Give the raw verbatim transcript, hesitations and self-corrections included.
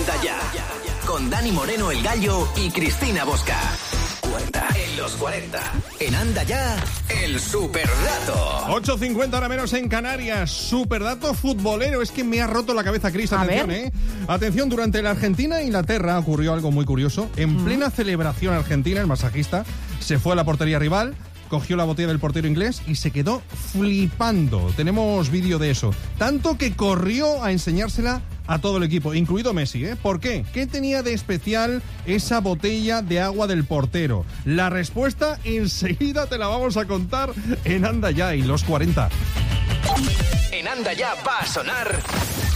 Anda Ya, con Dani Moreno el Gallo y Cristina Bosca. cuarenta en los cuarenta. En Anda Ya, el superdato. ocho cincuenta ahora menos en Canarias. Superdato futbolero. Es que me ha roto la cabeza, Cris. Atención, ¿eh? Atención, durante la Argentina-Inglaterra ocurrió algo muy curioso. En mm. plena celebración argentina, el masajista se fue a la portería rival, cogió la botella del portero inglés y se quedó flipando. Tenemos vídeo de eso. Tanto que corrió a enseñársela a todo el equipo, incluido Messi, ¿eh? ¿Por qué? ¿Qué tenía de especial esa botella de agua del portero? La respuesta enseguida te la vamos a contar en Anda Ya y los cuarenta. En Anda Ya va a sonar